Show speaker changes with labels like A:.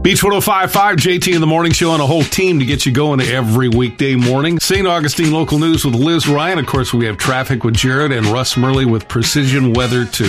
A: Beach 105.5, JT in the Morning Show, and a whole team to get you going every weekday morning. St. Augustine Local News with Liz Ryan. Of course, we have traffic with Jared and Russ Murley with Precision Weather, too.